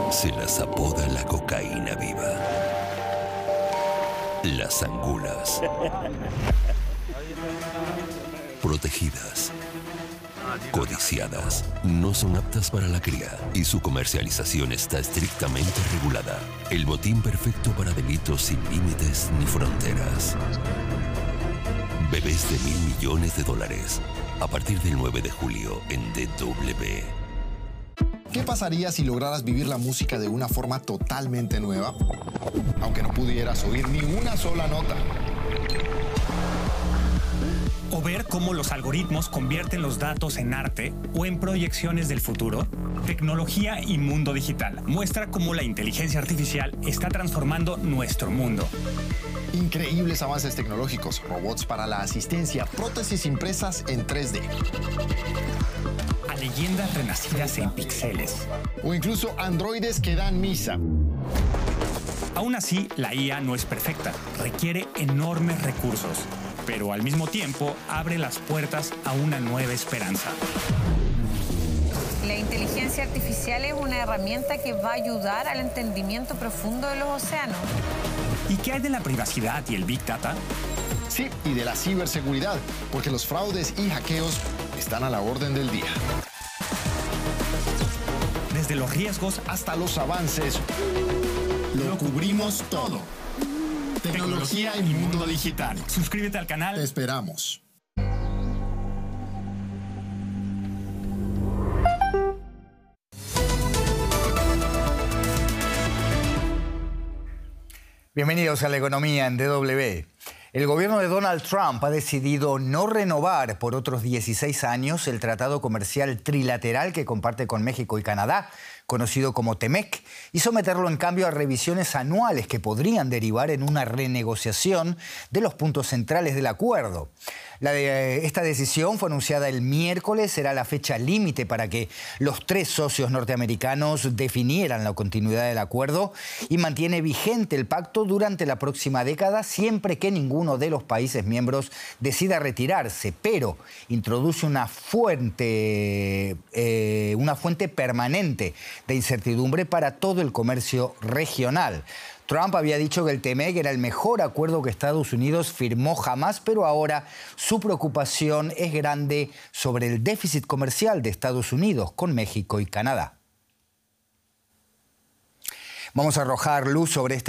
Se las apoda la cocaína viva. Las angulas. Protegidas. Codiciadas. No son aptas para la cría y su comercialización está estrictamente regulada. El botín perfecto para delitos sin límites ni fronteras. Bebés de $1.000 millones. A partir del 9 de julio en DW. ¿Qué pasaría si lograras vivir la música de una forma totalmente nueva? Aunque no pudieras oír ni una sola nota. O ver cómo los algoritmos convierten los datos en arte o en proyecciones del futuro. Tecnología y mundo digital muestra cómo la inteligencia artificial está transformando nuestro mundo. Increíbles avances tecnológicos, robots para la asistencia, prótesis impresas en 3D. A leyendas renacidas en píxeles. O incluso androides que dan misa. Aún así, la IA no es perfecta, requiere enormes recursos, pero al mismo tiempo abre las puertas a una nueva esperanza. La inteligencia artificial es una herramienta que va a ayudar al entendimiento profundo de los océanos. ¿Y qué hay de la privacidad y el Big Data? Sí, y de la ciberseguridad, porque los fraudes y hackeos están a la orden del día. Desde los riesgos hasta los avances, lo cubrimos todo. Tecnología y mundo digital. Suscríbete al canal. Te esperamos. Bienvenidos a La Economía en DW. El gobierno de Donald Trump ha decidido no renovar por otros 16 años el tratado comercial trilateral que comparte con México y Canadá, conocido como TEMEC, y someterlo en cambio a revisiones anuales que podrían derivar en una renegociación de los puntos centrales del acuerdo. Esta decisión fue anunciada el miércoles, será la fecha límite para que los tres socios norteamericanos definieran la continuidad del acuerdo y mantiene vigente el pacto durante la próxima década siempre que ninguno de los países miembros decida retirarse, pero introduce una fuente permanente de incertidumbre para todo el comercio regional. Trump había dicho que el TEMEC era el mejor acuerdo que Estados Unidos firmó jamás, pero ahora su preocupación es grande sobre el déficit comercial de Estados Unidos con México y Canadá. Vamos a arrojar luz sobre este